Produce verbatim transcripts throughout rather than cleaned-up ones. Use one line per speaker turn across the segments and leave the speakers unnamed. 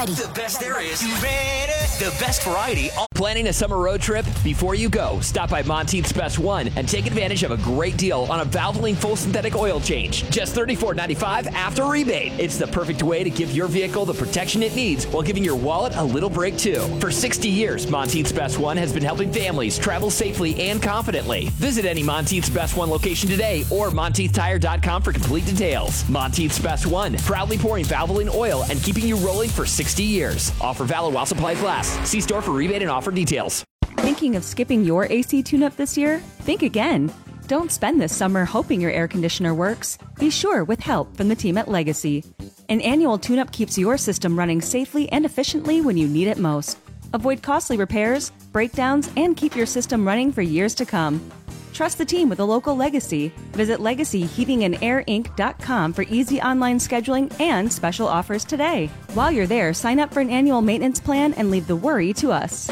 ready.
The best there is. You ready? The best variety.
Planning a summer road trip? Before you go, stop by Monteith's Best One and take advantage of a great deal on a Valvoline full synthetic oil change. Just thirty-four ninety-five after rebate. It's the perfect way to give your vehicle the protection it needs while giving your wallet a little break too. For sixty years, Monteith's Best One has been helping families travel safely and confidently. Visit any Monteith's Best One location today or Monteith Tire dot com for complete details. Monteith's Best One, proudly pouring Valvoline oil and keeping you rolling for sixty years. Offer valid while supplies last. See store for rebate and offer details.
Thinking of skipping your A C tune-up this year? Think again. Don't spend this summer hoping your air conditioner works. Be sure with help from the team at Legacy. An annual tune-up keeps your system running safely and efficiently when you need it most. Avoid costly repairs, breakdowns, and keep your system running for years to come. Trust the team with a local Legacy. Visit legacy heating and air inc dot com for easy online scheduling and special offers today. While you're there, sign up for an annual maintenance plan and leave the worry to us.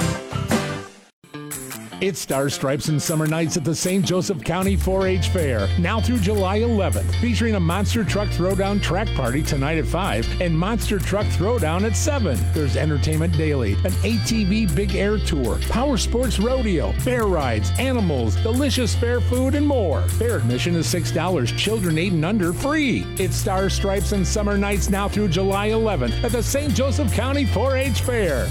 It's Stars, Stripes, and Summer Nights at the Saint Joseph County four H Fair, now through July eleventh, featuring a Monster Truck Throwdown track party tonight at five and Monster Truck Throwdown at seven. There's entertainment daily, an A T V Big Air Tour, Power Sports Rodeo, bear rides, animals, delicious fair food, and more. Fair admission is six dollars, children eight and under free. It's Stars, Stripes, and Summer Nights now through July eleventh at the Saint Joseph County four H Fair.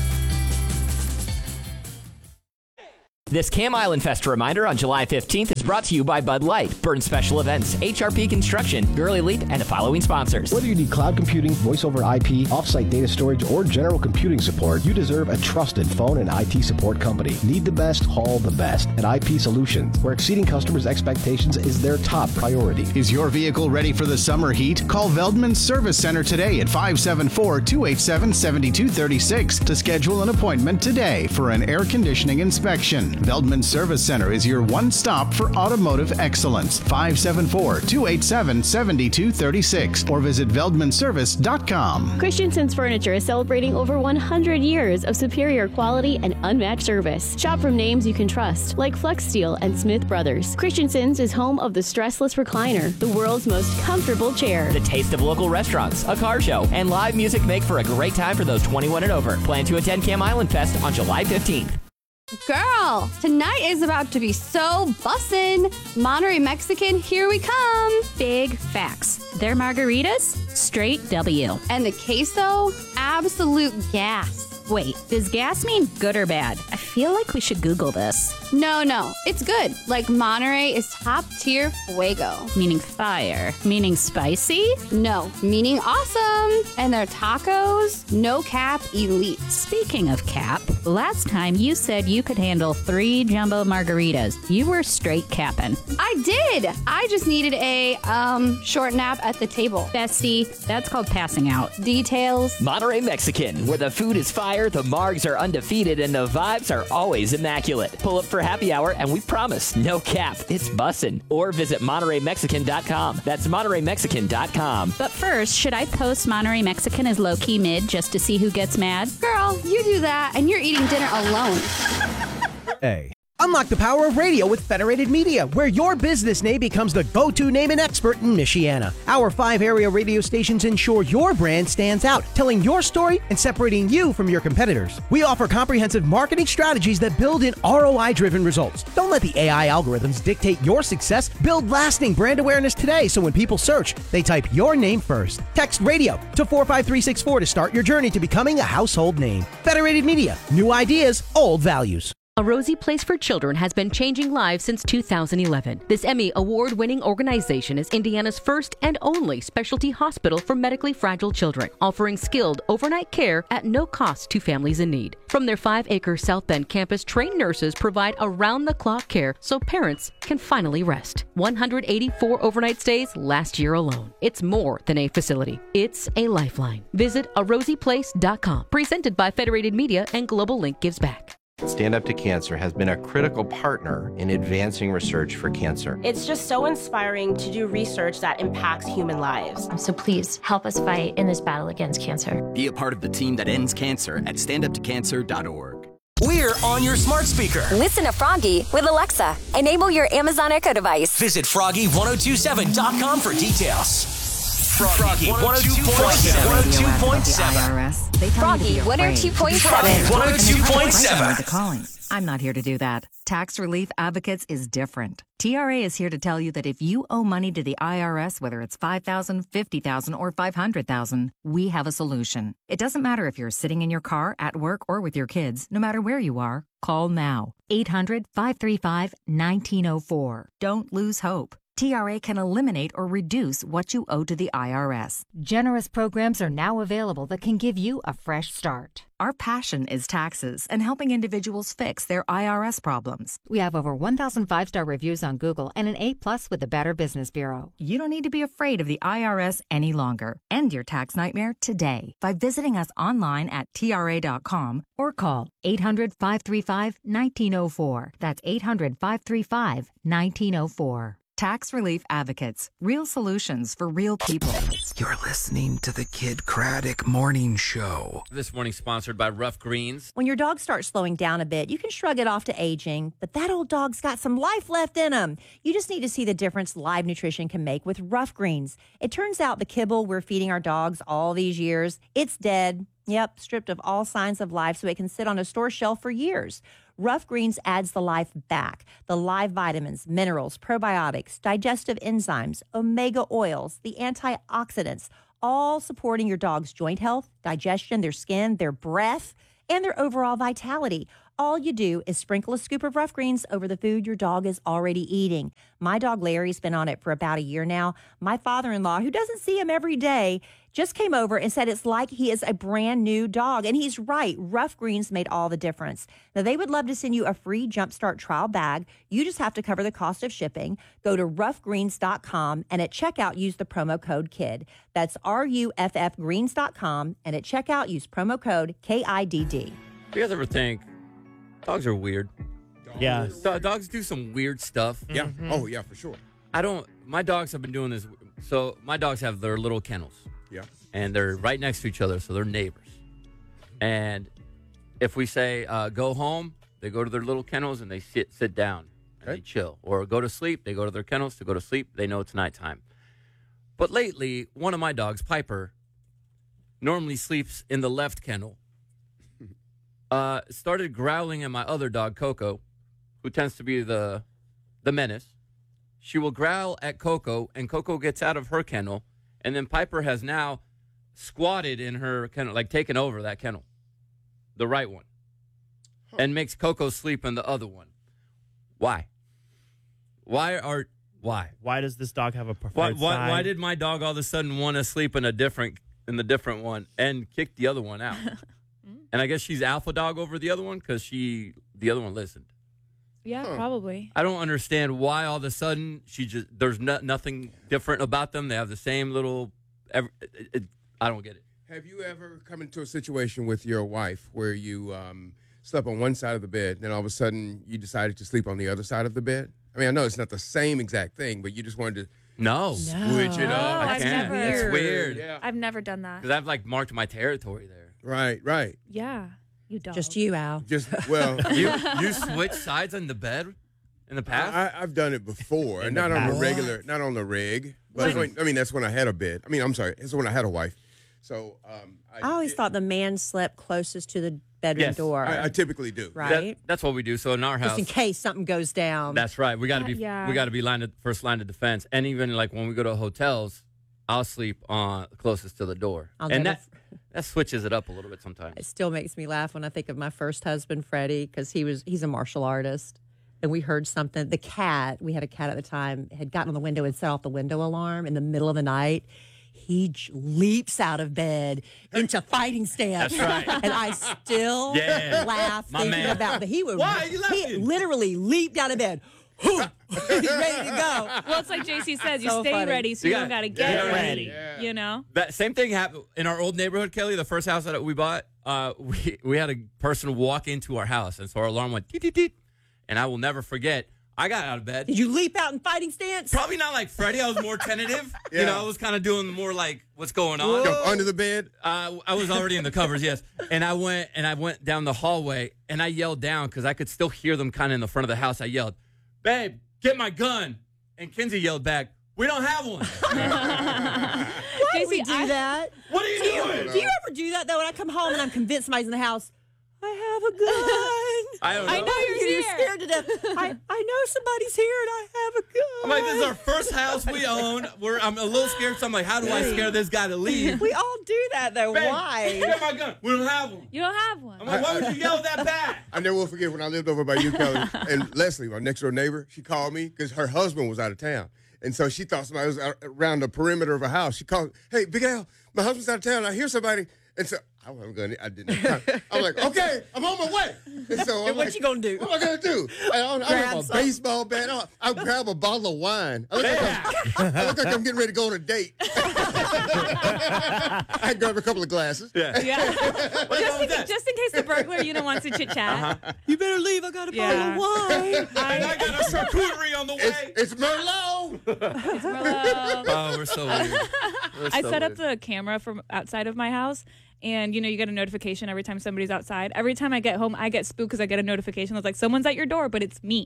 This Cam Island Fest reminder on July fifteenth is brought to you by Bud Light, Burn Special Events, H R P Construction, Gurley Leap, and the following sponsors.
Whether you need cloud computing, voice over I P, offsite data storage, or general computing support, you deserve a trusted phone and I T support company. Need the best, haul the best at I P Solutions, where exceeding customers' expectations is their top priority.
Is your vehicle ready for the summer heat? Call Veldman Service Center today at five seven four, two eight seven, seven two three six to schedule an appointment today for an air conditioning inspection. Veldman Service Center is your one stop for automotive excellence. five seven four, two eight seven, seven two three six or visit veldman service dot com.
Christensen's Furniture is celebrating over one hundred years of superior quality and unmatched service. Shop from names you can trust, like Flex Steel and Smith Brothers. Christensen's is home of the Stressless Recliner, the world's most comfortable chair.
The taste of local restaurants, a car show, and live music make for a great time for those twenty-one and over. Plan to attend Cam Island Fest on July fifteenth.
Girl, tonight is about to be so bussin'. Monterey Mexican, here we come.
Big facts. Their margaritas, straight W.
And the queso, absolute gas.
Wait, does gas mean good or bad? I feel like we should Google this.
No, no, it's good. Like Monterey is top tier fuego.
Meaning fire. Meaning spicy?
No, meaning awesome. And their tacos, no cap elite.
Speaking of cap, last time you said you could handle three jumbo margaritas. You were straight capping.
I did. I just needed a um short nap at the table.
Bestie, that's called passing out.
Details.
Monterey Mexican, where the food is fire, the margs are undefeated, and the vibes are always immaculate. Pull up for happy hour, and we promise, no cap, it's bussin'. Or visit monterey mexican dot com. That's monterey mexican dot com.
But first, should I post Monterey Mexican as low-key mid just to see who gets mad?
Girl, you do that, and you're eating dinner alone.
Hey. Unlock the power of radio with Federated Media, where your business name becomes the go-to name and expert in Michiana. Our five area radio stations ensure your brand stands out, telling your story and separating you from your competitors. We offer comprehensive marketing strategies that build in R O I-driven results. Don't let the A I algorithms dictate your success. Build lasting brand awareness today so when people search, they type your name first. Text radio to four five three six four to start your journey to becoming a household name. Federated Media, new ideas, old values.
A Rosie Place for Children has been changing lives since two thousand eleven. This Emmy award-winning organization is Indiana's first and only specialty hospital for medically fragile children, offering skilled overnight care at no cost to families in need. From their five-acre South Bend campus, trained nurses provide around-the-clock care so parents can finally rest. one hundred eighty-four overnight stays last year alone. It's more than a facility. It's a lifeline. Visit a rosie place dot com. Presented by Federated Media and Global Link Gives Back.
Stand Up to Cancer has been a critical partner in advancing research for cancer.
It's just so inspiring to do research that impacts human lives.
So please help us fight in this battle against cancer.
Be a part of the team that ends cancer at stand up to cancer dot org.
We're on your smart speaker.
Listen to Froggy with Alexa. Enable your Amazon Echo device.
Visit froggy ten twenty-seven dot com for details. Froggy one oh two point seven. one oh two point seven.
Froggy one oh two point seven.
one oh two point seven.
Calling. I'm not here to do that. Tax Relief Advocates is different. T R A is here to tell you that if you owe money to the I R S, whether it's five thousand dollars, fifty thousand dollars, or five hundred thousand dollars, we have a solution. It doesn't matter if you're sitting in your car, at work, or with your kids. No matter where you are, call now. eight hundred, five three five, one nine zero four. Don't lose hope. T R A can eliminate or reduce what you owe to the I R S. Generous programs are now available that can give you a fresh start. Our passion is taxes and helping individuals fix their I R S problems. We have over one thousand five-star reviews on Google and an A-plus with the Better Business Bureau. You don't need to be afraid of the I R S any longer. End your tax nightmare today by visiting us online at T R A dot com or call eight hundred, five three five, one nine zero four. That's eight hundred, five three five, one nine zero four. Tax Relief Advocates. Real solutions for real people.
You're listening to the Kid Craddock Morning Show.
This morning sponsored by Rough Greens.
When your dog starts slowing down a bit, you can shrug it off to aging, but that old dog's got some life left in him. You just need to see the difference live nutrition can make with Rough Greens. It turns out the kibble we're feeding our dogs all these years, it's dead. Yep, stripped of all signs of life so it can sit on a store shelf for years. Rough Greens adds the life back. The live vitamins, minerals, probiotics, digestive enzymes, omega oils, the antioxidants, all supporting your dog's joint health, digestion, their skin, their breath, and their overall vitality. All you do is sprinkle a scoop of Rough Greens over the food your dog is already eating. My dog Larry's been on it for about a year now. My father-in-law, who doesn't see him every day, just came over and said it's like he is a brand new dog. And he's right. Rough Greens made all the difference. Now, they would love to send you a free Jumpstart trial bag. You just have to cover the cost of shipping. Go to rough greens dot com and at checkout, use the promo code KID. That's R U F F greens dot com. And at checkout, use promo code K I D D.
Do you guys ever think dogs are weird?
Yeah.
Do- dogs do some weird stuff.
Yeah. Mm-hmm. Oh, yeah, for sure.
I don't, my dogs have been doing this. So my dogs have their little kennels.
Yeah.
And they're right next to each other, so they're neighbors. And if we say, uh, go home, they go to their little kennels and they sit sit down and
Okay.
they chill. Or go to sleep, they go to their kennels to go to sleep. They know it's nighttime. But lately, one of my dogs, Piper, normally sleeps in the left kennel, uh, started growling at my other dog, Coco, who tends to be the the menace. She will growl at Coco, and Coco gets out of her kennel, and then Piper has now squatted in her kennel, like taken over that kennel, the right one, huh. and makes Coco sleep in the other one. Why? Why are why?
Why does this dog have a preferred
Why, why,
side?
why did my dog all of a sudden want to sleep in a different in the different one and kick the other one out? And I guess she's alpha dog over the other one because she the other one listened.
Yeah, huh. probably.
I don't understand why all of a sudden she just there's no, nothing different about them. They have the same little. Every, it, it, I don't get it.
Have you ever come into a situation with your wife where you um, slept on one side of the bed, then all of a sudden you decided to sleep on the other side of the bed? I mean, I know it's not the same exact thing, but you just wanted to
no
switch it up.
I can't. Never,
it's weird.
Yeah.
I've never done that.
Because I've like marked my territory there.
Right, right.
Yeah, you don't.
Just you, Al.
Just well,
you you switch sides on the bed in the past.
I, I've done it before, and not on the regular, not on the rig. But when, I mean, that's when I had a bed. I mean, I'm sorry, that's when I had a wife. So um,
I, I always it, thought the man slept closest to the bedroom
yes,
door.
I, I typically do.
Right.
That, that's what we do. So in our house,
just in case something goes down.
That's right. We got to
uh,
be.
Yeah.
We got to be line of, first line of defense. And even like when we go to hotels, I'll sleep on closest to the door,
I'll
and
never...
that that switches it up a little bit sometimes.
It still makes me laugh when I think of my first husband, Freddie, because he was he's a martial artist. And we heard something. The cat, we had a cat at the time, had gotten on the window and set off the window alarm in the middle of the night. He j- leaps out of bed into fighting stance.
That's right.
And I still
yeah.
laugh
My
thinking
man.
about that. He would
Why? You
he literally leaped out of bed. He's ready to go.
Well, it's like J C says, you
So
stay
funny.
ready, so
You
you,
got-
don't got to get
yeah,
ready.
yeah.
You know?
That same thing happened in our old neighborhood, Kelly. The first house that we bought, uh, we we had a person walk into our house, and so our alarm went teet teet teet, and I will never forget. I got out of bed.
Did you leap out in fighting stance?
Probably not like Freddie. I was more tentative.
Yeah.
You know, I was kind of doing more like, what's going on?
Jump under the bed.
Uh, I was already in the covers, yes. And I went and I went down the hallway and I yelled down because I could still hear them kind of in the front of the house. I yelled, "Babe, get my gun!" And Kinsey yelled back, "We don't have one."
I
J C,
would do
I-
that.
What are you
do you,
doing?
Do you ever do that though? When I come home and I'm convinced somebody's in the house, I have a gun.
I don't know.
I know you're
You're
here.
scared to death. I, I know somebody's here and I have a gun.
I'm like, this is our first house we own. We're, I'm a little scared, so I'm like, how do I scare this guy to leave?
We all do that though.
Babe,
Why?
Get my gun. We don't have one.
You don't have one.
I'm like, why would you yell that back?
I never will forget when I lived over by you, Kelly, and Leslie, my next door neighbor, she called me because her husband was out of town. And so she thought somebody was out around the perimeter of her house. She called, hey, Big Al, my husband's out of town. I hear somebody. And so I wasn't going to, I didn't have time. I'm like, okay, I'm on my way. And so I'm
And what
like,
you gonna do?
What am I going to do? I don't I
Grab
have a
some.
baseball bat. I'll, I'll grab a bottle of wine. I look, like I'm, I look like I'm getting ready to go on a date. I grabbed a couple of glasses.
Yeah.
Yeah. just, in, just in case the burglar, you don't want to chit chat.
Uh-huh.
You better leave. I got a
Yeah.
bottle of wine.
And I got a charcuterie on the way.
It's, it's Merlot.
It's Merlot.
Oh, we're so weird. We're
I
so
set up
weird.
the camera from outside of my house, and you know you get a notification every time somebody's outside. Every time I get home, I get spooked because I get a notification that's like someone's at your door, but it's me.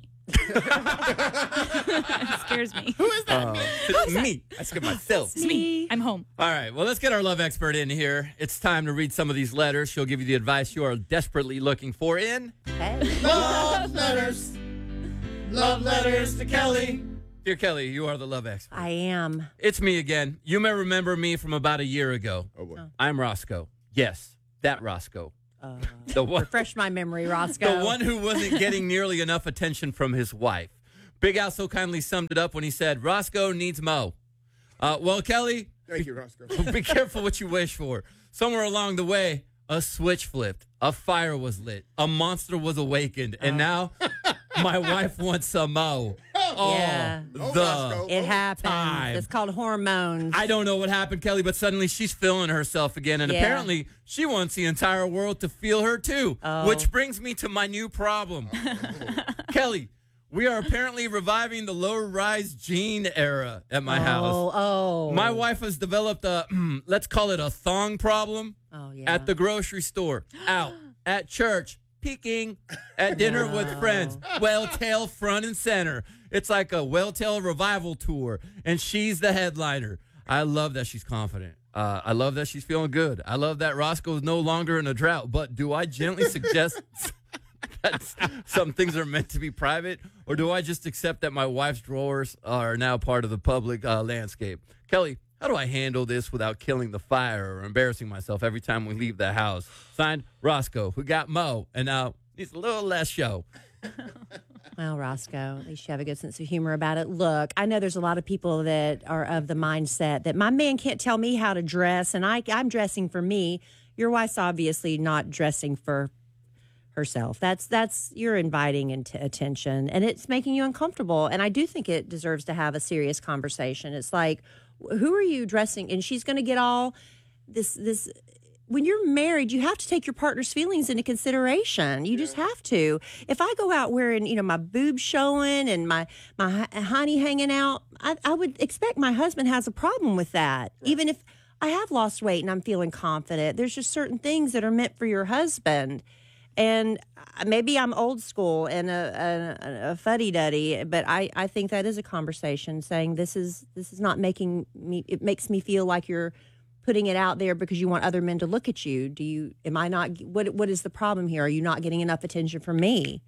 It scares me. Who is
Uh, it's me. I scared myself.
It's me. I'm home.
All right, well, let's get our love expert in here. It's time to read some of these letters. She'll give you the advice you are desperately looking for in Love Letters. Love Letters to Kelly. Dear Kelly, you are the love expert.
I am.
It's me again. You may remember me from about a year ago.
Oh, boy.
I'm Roscoe. Yes, that Roscoe.
Uh,
The one,
refresh my memory, Roscoe.
the one who wasn't getting nearly enough attention from his wife. Big Al so kindly summed it up when he said, Roscoe needs Mo. Uh, well, Kelly,
Thank you, Roscoe.
be careful what you wish for. Somewhere along the way, a switch flipped, a fire was lit, a monster was awakened, and now my wife wants some Mo. Oh,
Yeah.
the
It happens.
time.
It's called hormones.
I don't know what happened, Kelly, but suddenly she's feeling herself again, and
Yeah.
apparently she wants the entire world to feel her too.
Oh.
Which brings me to my new problem. Kelly, we are apparently reviving the low-rise jean era at my
oh,
house.
Oh.
My wife has developed a, let's call it a thong problem.
Oh, yeah.
At the grocery store, out, at church, peeking, at dinner with friends, Welltail front and center. It's like a Welltail revival tour, and she's the headliner. I love that she's confident. Uh, I love that she's feeling good. I love that Roscoe's no longer in a drought. But do I gently suggest that some things are meant to be private, or do I just accept that my wife's drawers are now part of the public uh, landscape? Kelly, how do I handle this without killing the fire or embarrassing myself every time we leave the house? Signed, Roscoe, who got Mo, and now needs a little less show.
Well, Roscoe, at least you have a good sense of humor about it. Look, I know there's a lot of people that are of the mindset that my man can't tell me how to dress, and I, I'm dressing for me. Your wife's obviously not dressing for herself. That's that's you're inviting into attention, and it's making you uncomfortable. And I do think it deserves to have a serious conversation. It's like, who are you dressing? And she's going to get all this this. When you're married, you have to take your partner's feelings into consideration. You just have to. If I go out wearing, you know, my boobs showing and my my honey hanging out, I, I would expect my husband has a problem with that. Right. Even if I have lost weight and I'm feeling confident, there's just certain things that are meant for your husband. And maybe I'm old school and a, a, a fuddy-duddy, but I, I think that is a conversation saying this is this is not making me. It makes me feel like you're putting it out there because you want other men to look at you. Do you, am I not, what, what is the problem here? Are you not getting enough attention from me?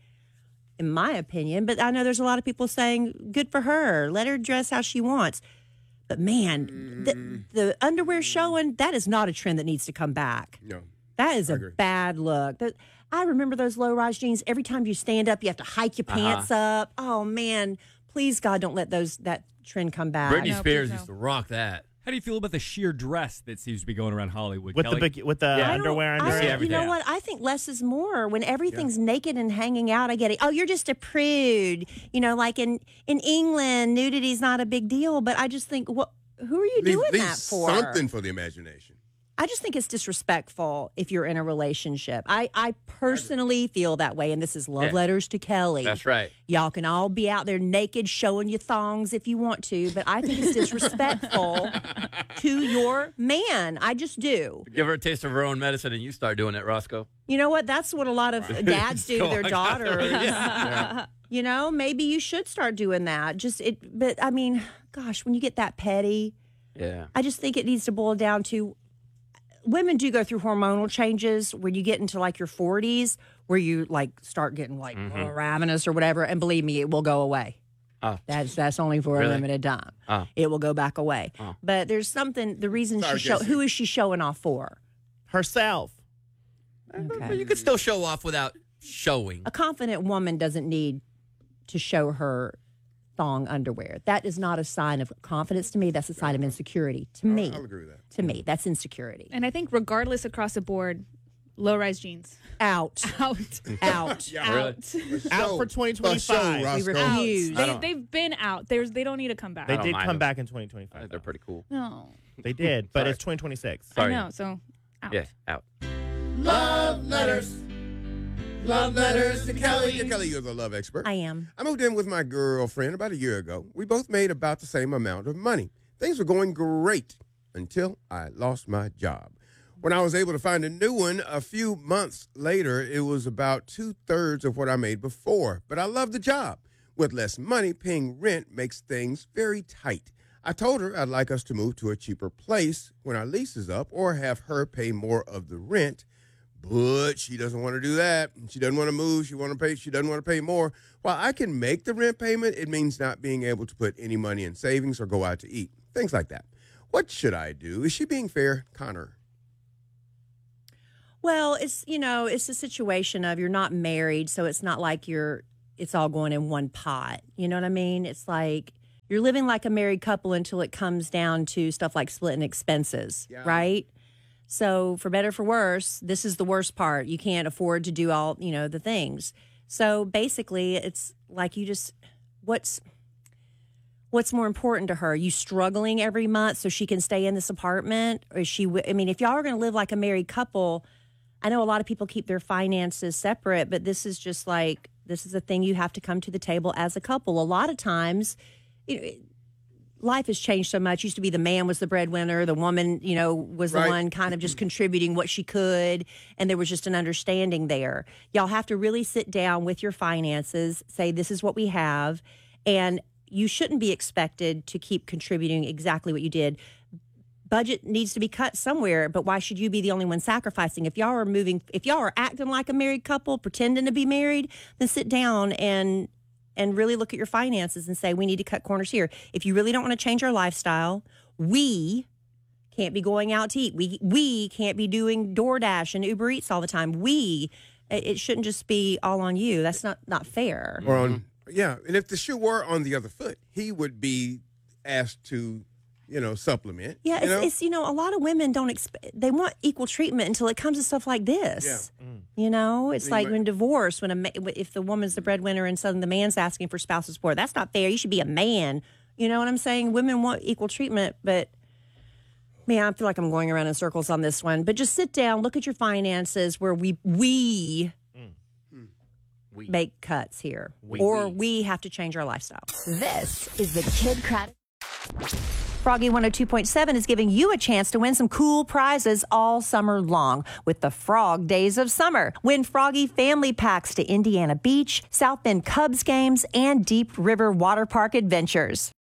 In my opinion, but I know there's a lot of people saying, good for her, let her dress how she wants. But man, mm. the, the underwear showing, that is not a trend that needs to come back.
No.
That is a bad look. That, I remember those low-rise jeans. Every time you stand up, you have to hike your pants uh-huh. up. Oh man, please God, don't let those that trend come back.
Britney
no,
Spears
no.
used to rock that.
How do you feel about the sheer dress that seems to be going around Hollywood?
With
Kelly?
the big, with the
I
underwear and
I,
the
You know what? I think less is more. When everything's yeah. naked and hanging out, I get it. Oh, you're just a prude. You know, like in, in England, nudity's not a big deal. But I just think, what? Who are you
leave,
doing
leave
that for?
Something for the imagination.
I just think it's disrespectful if you're in a relationship. I, I personally feel that way, and this is love
Yeah.
letters to Kelly.
That's right.
Y'all can all be out there naked showing your thongs if you want to, but I think it's disrespectful to your man. I just do.
Give her a taste of her own medicine, and you start doing it, Roscoe.
You know what? That's what a lot of dads do to their
Go on.
daughters.
Yeah.
You know, maybe you should start doing that. Just it, but I mean, gosh, when you get that petty.
Yeah.
I just think it needs to boil down to women do go through hormonal changes where you get into like your forties where you like start getting like
Mhm.
uh, ravenous or whatever. And believe me, it will go away.
Oh.
That's that's only for
Really?
a limited time.
Oh.
It will go back away.
Oh.
But there's something, the reason
Sorry,
she show,
Jesse.
who is she showing off for?
Herself.
Okay.
You could still show off without showing.
A confident woman doesn't need to show her thong underwear. That is not a sign of confidence to me. That's a sign of insecurity to me.
I'll agree with that.
To me, that's insecurity.
And I think regardless across the board, low-rise jeans.
Out.
Out.
Out.
Yeah,
Out.
Out for twenty twenty-five.
Roscoe.
We refuse.
I
They,
don't-
they've been out. There's, they don't need to come back.
They
I don't
did
mind
come
them.
back in twenty twenty-five.
They're pretty cool.
No.
They did, but
Sorry.
it's twenty twenty-six.
Sorry.
I know, so out.
Yeah, out.
Love letters. Love letters to Kelly. Yeah, Kelly, you're the love expert.
I am.
I moved in with my girlfriend about a year ago. We both made about the same amount of money. Things were going great until I lost my job. When I was able to find a new one a few months later, it was about two-thirds of what I made before. But I love the job. With less money, paying rent makes things very tight. I told her I'd like us to move to a cheaper place when our lease is up or have her pay more of the rent. But she doesn't want to do that. She doesn't want to move. She want to pay. She doesn't want to pay more. While I can make the rent payment, it means not being able to put any money in savings or go out to eat. Things like that. What should I do? Is she being fair? Connor.
Well, it's, you know, it's a situation of you're not married, so it's not like you're, it's all going in one pot. You know what I mean? It's like you're living like a married couple until it comes down to stuff like splitting expenses,
Yeah.
right? So for better or for worse, this is the worst part. You can't afford to do all, you know, the things. So basically, it's like you just, what's, what's more important to her? You struggling every month so she can stay in this apartment? Or is she, I mean, if y'all are going to live like a married couple, I know a lot of people keep their finances separate, but this is just like, this is a thing you have to come to the table as a couple. A lot of times, you know, life has changed so much. Used to be the man was the breadwinner, the woman, you know, was the
Right.
one kind of just contributing what she could, and there was just an understanding there. Y'all have to really sit down with your finances, say this is what we have, and you shouldn't be expected to keep contributing exactly what you did. Budget needs to be cut somewhere, but why should you be the only one sacrificing? If y'all are moving, if y'all are acting like a married couple, pretending to be married, then sit down and and really look at your finances and say, we need to cut corners here. If you really don't want to change our lifestyle, we can't be going out to eat. We we can't be doing DoorDash and Uber Eats all the time. We, it it shouldn't just be all on you. That's not, not fair.
Or on, yeah. And if the shoe were on the other foot, he would be asked to, you know, supplement.
Yeah,
you
it's,
know?
it's, you know, a lot of women don't expect, they want equal treatment until it comes to stuff like this.
Yeah.
You know, it's
I mean,
like
my-
when divorce, when a ma- if the woman's the breadwinner and suddenly the man's asking for spousal support, that's not fair. You should be a man. You know what I'm saying? Women want equal treatment, but man, I feel like I'm going around in circles on this one. But just sit down, look at your finances where we we
We.
make cuts here,
We.
or
We.
we have to change our lifestyle.
This is the Kid Craddock.
Froggy one oh two point seven is giving you a chance to win some cool prizes all summer long with the Frog Days of Summer. Win Froggy family packs to Indiana Beach, South Bend Cubs games, and Deep River Water Park adventures.